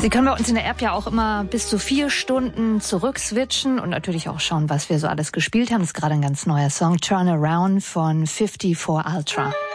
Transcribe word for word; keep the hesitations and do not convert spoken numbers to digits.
Sie können bei uns in der App ja auch immer bis zu vier Stunden zurückswitchen und natürlich auch schauen, was wir so alles gespielt haben. Das ist gerade ein ganz neuer Song, Turn Around von fifty-four Ultra.